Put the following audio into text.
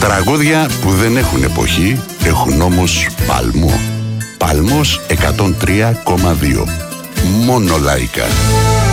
Τραγούδια που δεν έχουν εποχή, έχουν όμως παλμό. Παλμός 103,2. Μόνο λαϊκά.